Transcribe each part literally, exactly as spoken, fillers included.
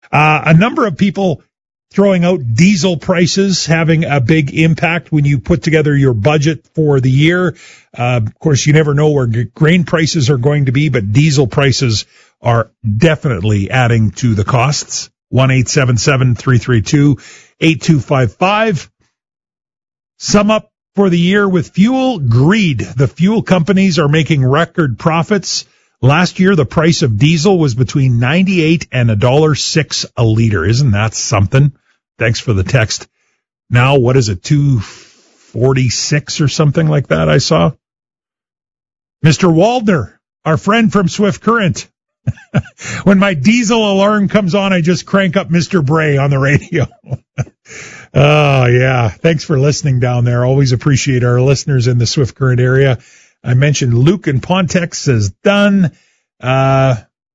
Uh, a number of people throwing out diesel prices having a big impact when you put together your budget for the year. Uh, of course, you never know where g- grain prices are going to be, but diesel prices are definitely adding to the costs. one eight seven seven, three three two, eight two five five. Sum up for the year with fuel. Greed. The fuel companies are making record profits. Last year, the price of diesel was between ninety-eight and one dollar six a liter. Isn't that something? Thanks for the text. Now, what is it, two forty-six or something like that I saw? Mister Waldner, our friend from Swift Current. When my diesel alarm comes on, I just crank up Mister Bray on the radio. Oh, yeah. Thanks for listening down there. Always appreciate our listeners in the Swift Current area. I mentioned Luke in Pontex says done. Uh,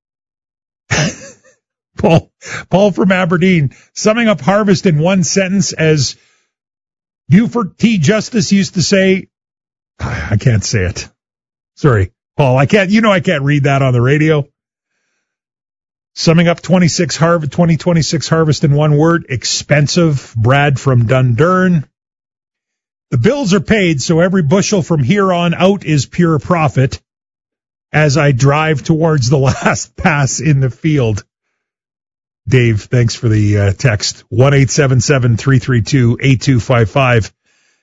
Paul, Paul from Aberdeen, summing up harvest in one sentence, as Buford T. Justice used to say. I can't say it. Sorry, Paul. I can't, you know, I can't read that on the radio. Summing up twenty-six harvest, twenty twenty-six harvest in one word, expensive. Brad from Dundurn. The bills are paid, so every bushel from here on out is pure profit as I drive towards the last pass in the field. Dave, thanks for the uh, text. one eight seven seven, three three two, eight two five five.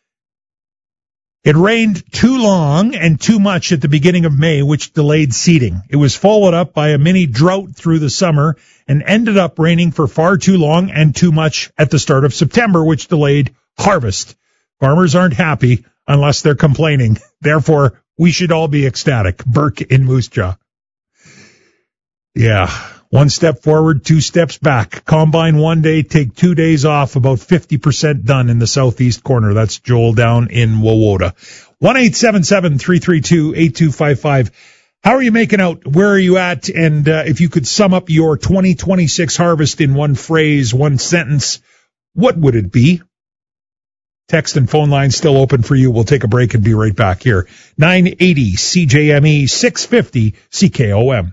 It rained too long and too much at the beginning of May, which delayed seeding. It was followed up by a mini drought through the summer and ended up raining for far too long and too much at the start of September, which delayed harvest. Farmers aren't happy unless they're complaining. Therefore, we should all be ecstatic. Burke in Moose Jaw. Yeah. One step forward, two steps back. Combine one day, take two days off, about fifty percent done in the southeast corner. That's Joel down in Wawota. one eight seven seven, three three two, eight two five five. How are you making out? Where are you at? And uh, if you could sum up your twenty twenty-six harvest in one phrase, one sentence, what would it be? Text and phone line still open for you. We'll take a break and be right back here. nine eighty C J M E, six fifty C K O M.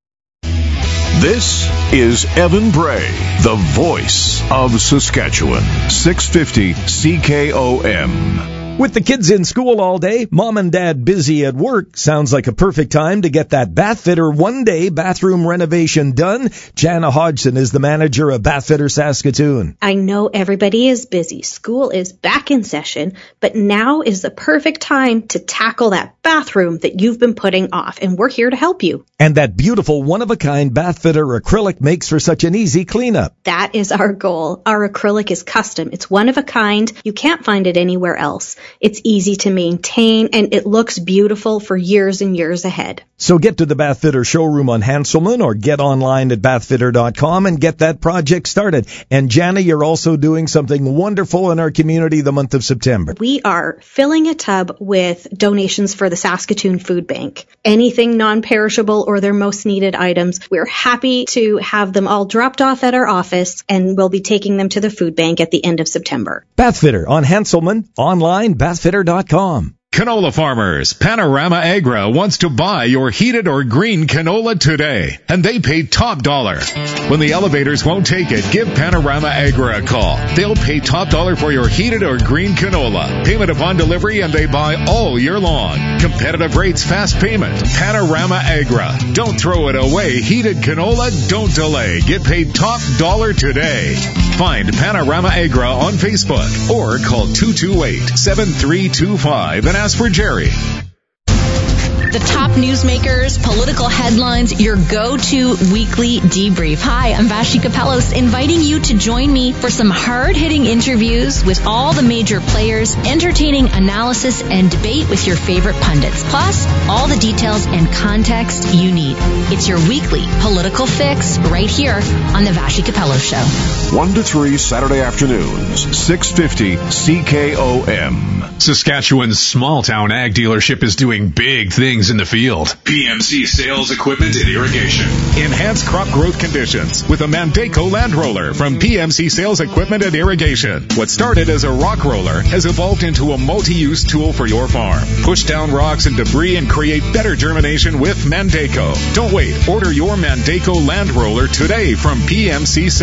This is Evan Bray, the voice of Saskatchewan. six fifty C K O M. With the kids in school all day, mom and dad busy at work, sounds like a perfect time to get that Bathfitter one-day bathroom renovation done. Jana Hodgson is the manager of Bathfitter Saskatoon. I know everybody is busy. School is back in session, but now is the perfect time to tackle that bathroom that you've been putting off, and we're here to help you. And that beautiful one-of-a-kind Bathfitter acrylic makes for such an easy cleanup. That is our goal. Our acrylic is custom. It's one of a kind. You can't find it anywhere else. It's easy to maintain, and it looks beautiful for years and years ahead. So get to the Bathfitter showroom on Hanselman or get online at bathfitter dot com and get that project started. And Jana, you're also doing something wonderful in our community the month of September. We are filling a tub with donations for the Saskatoon Food Bank. Anything non-perishable or their most needed items, we're happy to have them all dropped off at our office, and we'll be taking them to the food bank at the end of September. Bathfitter on Hanselman, online, bathfitter dot com. Canola farmers, Panorama Agra wants to buy your heated or green canola today, and they pay top dollar. When the elevators won't take it, give Panorama Agra a call. They'll pay top dollar for your heated or green canola. Payment upon delivery, and they buy all year long. Competitive rates, fast payment. Panorama Agra. Don't throw it away. Heated canola, don't delay. Get paid top dollar today. Find Panorama Agra on Facebook or call two two eight, seven three two five and ask for Jerry. The top newsmakers, political headlines, your go-to weekly debrief. Hi, I'm Vashi Kapelos, inviting you to join me for some hard-hitting interviews with all the major players, entertaining analysis and debate with your favorite pundits, plus all the details and context you need. It's your weekly political fix right here on the Vashi Kapelos Show. one to three Saturday afternoons, six fifty C K O M. Saskatchewan's small-town ag dealership is doing big things in the field. P M C Sales Equipment and Irrigation. Enhance crop growth conditions with a Mandaco Land Roller from P M C Sales Equipment and Irrigation. What started as a rock roller has evolved into a multi-use tool for your farm. Push down rocks and debris and create better germination with Mandaco. Don't wait. Order your Mandaco Land Roller today from P M C Sales.